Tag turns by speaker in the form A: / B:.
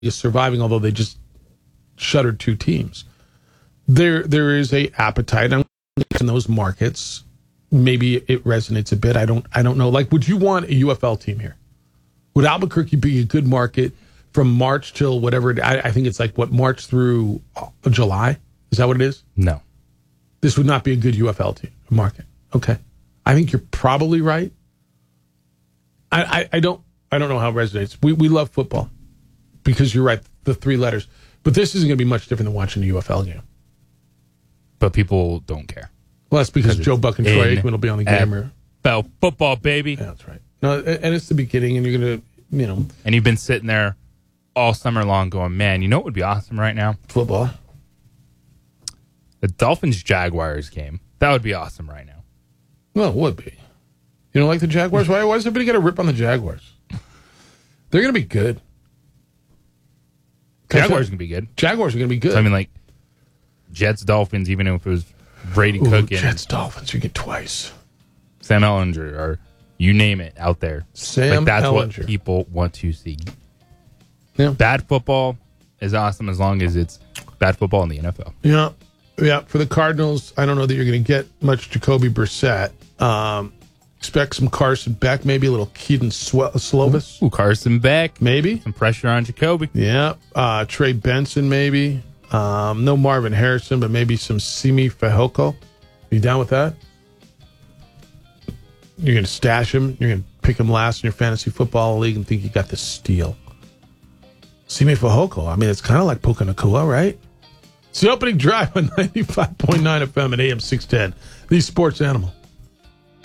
A: is surviving, although they just shuttered 2 teams. There is a appetite in those markets. Maybe it resonates a bit. I don't know. Like, would you want a UFL team here? Would Albuquerque be a good market from March till whatever? I think it's like March through July. Is that what it is?
B: No.
A: This would not be a good UFL team market. Okay, I think you're probably right. I don't know how it resonates. We love football because you're right. The 3 letters, but this isn't going to be much different than watching a UFL game.
B: But people don't care.
A: Well, that's because Joe Buck and Troy Aikman will be on the game.
B: NFL football, baby.
A: Yeah, that's right. No, and it's the beginning, and you're going to,
B: And you've been sitting there all summer long going, man, you know what would be awesome right now?
A: Football.
B: The Dolphins-Jaguars game. That would be awesome right now.
A: Well, it would be. You don't like the Jaguars? Why does everybody get a rip on the Jaguars? They're going to be good.
B: Jaguars are going to be good.
A: Jaguars are going to be good.
B: So, I mean, like, Jets-Dolphins, even if it was Brady Cook and
A: Jets-Dolphins, you get twice.
B: Sam Ehlinger, or you name it out there.
A: Sam
B: that's
A: Ehlinger.
B: What people want to see.
A: Yeah.
B: Bad football is awesome as long as it's bad football in the NFL.
A: Yeah. Yeah. For the Cardinals, I don't know that you're going to get much Jacoby Brissett. Expect some Carson Beck, maybe a little Keaton Slovis.
B: Ooh, Carson Beck.
A: Maybe.
B: Some pressure on Jacoby.
A: Yeah. Trey Benson, maybe. No Marvin Harrison, but maybe some Simi Fehoko. You down with that? You're going to stash him. You're going to pick him last in your fantasy football league and think you got the steal. Simi Fehoko. I mean, it's kind of like Puka Nacua, right? It's the opening drive on 95.9 FM at AM 610. The Sports Animal.